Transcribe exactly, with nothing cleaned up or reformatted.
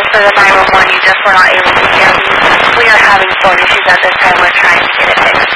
for the nine one one, you just were not able to hear me. We are having phone issues at this time. We're trying to get it fixed.